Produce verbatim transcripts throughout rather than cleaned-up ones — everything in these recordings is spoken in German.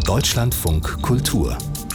Deutschlandfunk Kultur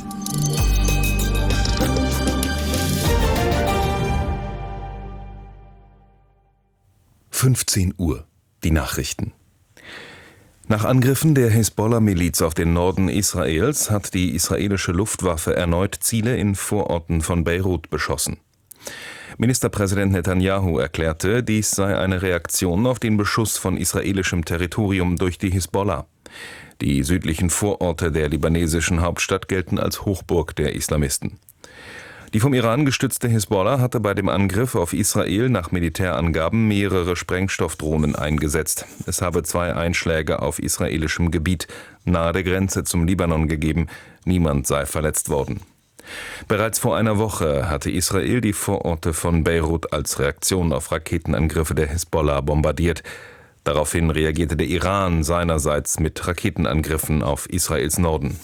fünfzehn Uhr. Die Nachrichten. Nach Angriffen der Hisbollah-Miliz auf den Norden Israels hat die israelische Luftwaffe erneut Ziele in Vororten von Beirut beschossen. Ministerpräsident Netanyahu erklärte, dies sei eine Reaktion auf den Beschuss von israelischem Territorium durch die Hisbollah. Die südlichen Vororte der libanesischen Hauptstadt gelten als Hochburg der Islamisten. Die vom Iran gestützte Hisbollah hatte bei dem Angriff auf Israel nach Militärangaben mehrere Sprengstoffdrohnen eingesetzt. Es habe zwei Einschläge auf israelischem Gebiet nahe der Grenze zum Libanon gegeben. Niemand sei verletzt worden. Bereits vor einer Woche hatte Israel die Vororte von Beirut als Reaktion auf Raketenangriffe der Hisbollah bombardiert. Daraufhin reagierte der Iran seinerseits mit Raketenangriffen auf Israels Norden.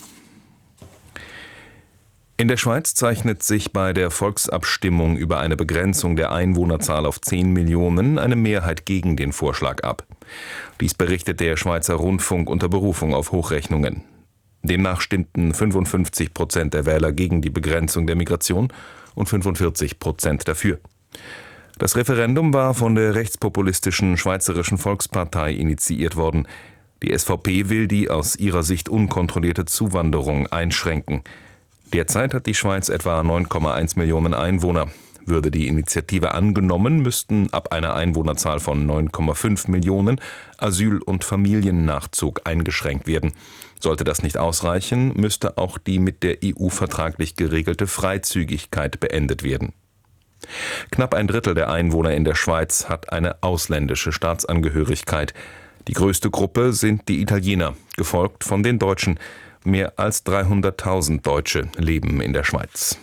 In der Schweiz zeichnet sich bei der Volksabstimmung über eine Begrenzung der Einwohnerzahl auf zehn Millionen eine Mehrheit gegen den Vorschlag ab. Dies berichtet der Schweizer Rundfunk unter Berufung auf Hochrechnungen. Demnach stimmten fünfundfünfzig Prozent der Wähler gegen die Begrenzung der Migration und fünfundvierzig Prozent dafür. Das Referendum war von der rechtspopulistischen Schweizerischen Volkspartei initiiert worden. Die S V P will die aus ihrer Sicht unkontrollierte Zuwanderung einschränken. Derzeit hat die Schweiz etwa neun Komma eins Millionen Einwohner. Würde die Initiative angenommen, müssten ab einer Einwohnerzahl von neun Komma fünf Millionen Asyl- und Familiennachzug eingeschränkt werden. Sollte das nicht ausreichen, müsste auch die mit der E U vertraglich geregelte Freizügigkeit beendet werden. Knapp ein Drittel der Einwohner in der Schweiz hat eine ausländische Staatsangehörigkeit. Die größte Gruppe sind die Italiener, gefolgt von den Deutschen. Mehr als dreihunderttausend Deutsche leben in der Schweiz.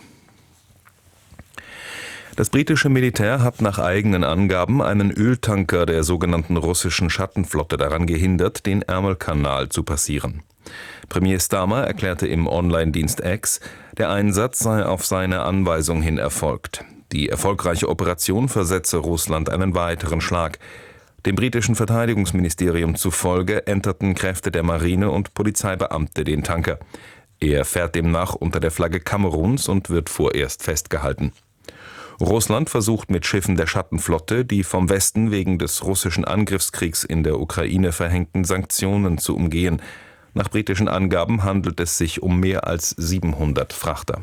Das britische Militär hat nach eigenen Angaben einen Öltanker der sogenannten russischen Schattenflotte daran gehindert, den Ärmelkanal zu passieren. Premier Starmer erklärte im Online-Dienst X, der Einsatz sei auf seine Anweisung hin erfolgt. Die erfolgreiche Operation versetze Russland einen weiteren Schlag. Dem britischen Verteidigungsministerium zufolge enterten Kräfte der Marine und Polizeibeamte den Tanker. Er fährt demnach unter der Flagge Kameruns und wird vorerst festgehalten. Russland versucht mit Schiffen der Schattenflotte, die vom Westen wegen des russischen Angriffskriegs in der Ukraine verhängten Sanktionen zu umgehen. Nach britischen Angaben handelt es sich um mehr als siebenhundert Frachter.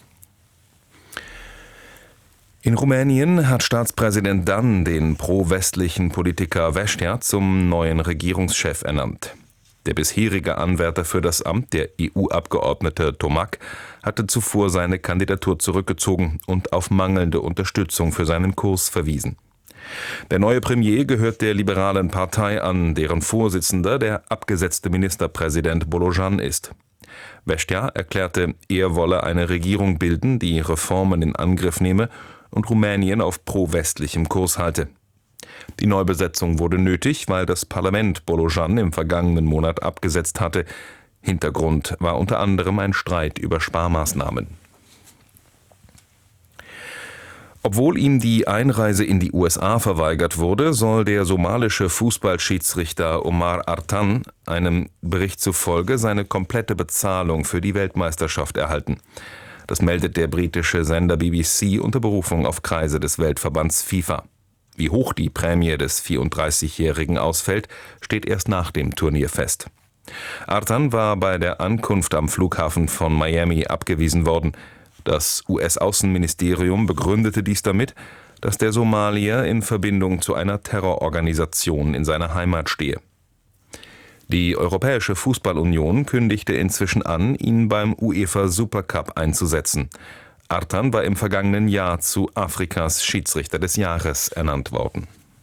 In Rumänien hat Staatspräsident Dan den pro-westlichen Politiker Vestia zum neuen Regierungschef ernannt. Der bisherige Anwärter für das Amt, der E U-Abgeordnete Tomac, hatte zuvor seine Kandidatur zurückgezogen und auf mangelnde Unterstützung für seinen Kurs verwiesen. Der neue Premier gehört der liberalen Partei an, deren Vorsitzender der abgesetzte Ministerpräsident Bolojan ist. Vestia erklärte, er wolle eine Regierung bilden, die Reformen in Angriff nehme und Rumänien auf pro-westlichem Kurs halte. Die Neubesetzung wurde nötig, weil das Parlament Bolojan im vergangenen Monat abgesetzt hatte. Hintergrund war unter anderem ein Streit über Sparmaßnahmen. Obwohl ihm die Einreise in die U S A verweigert wurde, soll der somalische Fußballschiedsrichter Omar Artan einem Bericht zufolge seine komplette Bezahlung für die Weltmeisterschaft erhalten. Das meldet der britische Sender B B C unter Berufung auf Kreise des Weltverbands FIFA. Wie hoch die Prämie des vierunddreißigjährigen ausfällt, steht erst nach dem Turnier fest. Artan war bei der Ankunft am Flughafen von Miami abgewiesen worden. Das U S-Außenministerium begründete dies damit, dass der Somalier in Verbindung zu einer Terrororganisation in seiner Heimat stehe. Die Europäische Fußballunion kündigte inzwischen an, ihn beim UEFA Supercup einzusetzen. Artan war im vergangenen Jahr zu Afrikas Schiedsrichter des Jahres ernannt worden.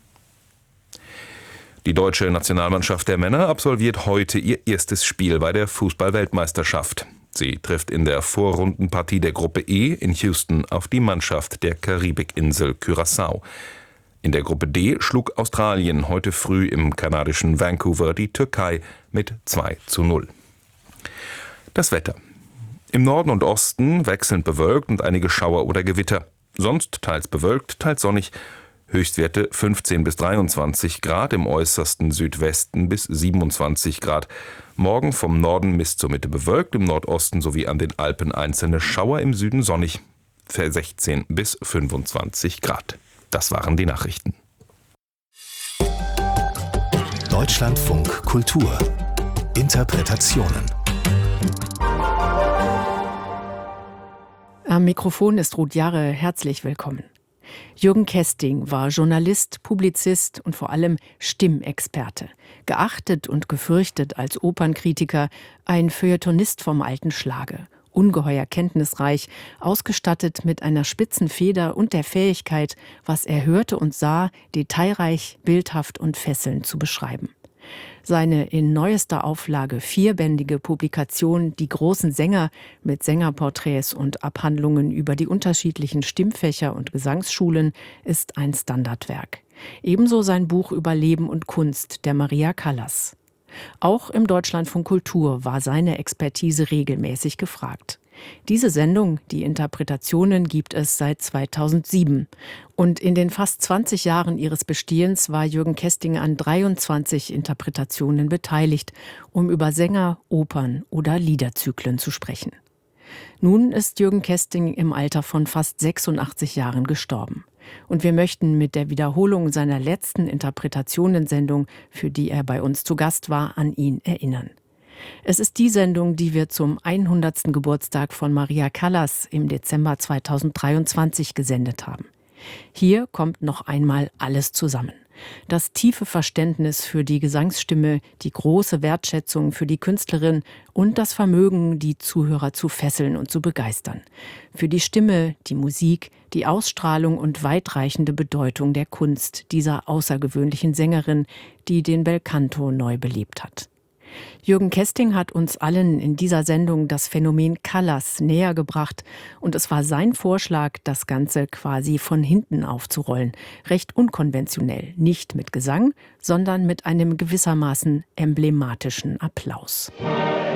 Die deutsche Nationalmannschaft der Männer absolviert heute ihr erstes Spiel bei der Fußball-Weltmeisterschaft. Sie trifft in der Vorrundenpartie der Gruppe E in Houston auf die Mannschaft der Karibikinsel Curaçao. In der Gruppe D schlug Australien heute früh im kanadischen Vancouver die Türkei mit zwei zu null. Das Wetter. Im Norden und Osten wechselnd bewölkt und einige Schauer oder Gewitter. Sonst teils bewölkt, teils sonnig. Höchstwerte fünfzehn bis dreiundzwanzig Grad, im äußersten Südwesten bis siebenundzwanzig Grad. Morgen vom Norden bis zur Mitte bewölkt, im Nordosten sowie an den Alpen einzelne Schauer, im Süden sonnig. sechzehn bis fünfundzwanzig Grad. Das waren die Nachrichten. Deutschlandfunk Kultur. Interpretationen. Am Mikrofon ist Ruth Jarre. Herzlich willkommen. Jürgen Kesting war Journalist, Publizist und vor allem Stimmexperte. Geachtet und gefürchtet als Opernkritiker, ein Feuilletonist vom alten Schlage. Ungeheuer kenntnisreich, ausgestattet mit einer spitzen Feder und der Fähigkeit, was er hörte und sah, detailreich, bildhaft und fesselnd zu beschreiben. Seine in neuester Auflage vierbändige Publikation »Die großen Sänger« mit Sängerporträts und Abhandlungen über die unterschiedlichen Stimmfächer und Gesangsschulen ist ein Standardwerk. Ebenso sein Buch über Leben und Kunst der Maria Callas. Auch im Deutschlandfunk Kultur war seine Expertise regelmäßig gefragt. Diese Sendung, die Interpretationen, gibt es seit zweitausendsieben. Und in den fast zwanzig Jahren ihres Bestehens war Jürgen Kesting an dreiundzwanzig Interpretationen beteiligt, um über Sänger, Opern oder Liederzyklen zu sprechen. Nun ist Jürgen Kesting im Alter von fast sechsundachtzig Jahren gestorben. Und wir möchten mit der Wiederholung seiner letzten Interpretationensendung, für die er bei uns zu Gast war, an ihn erinnern. Es ist die Sendung, die wir zum hundertsten Geburtstag von Maria Callas im Dezember zweitausenddreiundzwanzig gesendet haben. Hier kommt noch einmal alles zusammen. Das tiefe Verständnis für die Gesangsstimme, die große Wertschätzung für die Künstlerin und das Vermögen, die Zuhörer zu fesseln und zu begeistern. Für die Stimme, die Musik, die Ausstrahlung und weitreichende Bedeutung der Kunst dieser außergewöhnlichen Sängerin, die den Belcanto neu belebt hat. Jürgen Kesting hat uns allen in dieser Sendung das Phänomen Callas näher gebracht und es war sein Vorschlag, das Ganze quasi von hinten aufzurollen. Recht unkonventionell, nicht mit Gesang, sondern mit einem gewissermaßen emblematischen Applaus.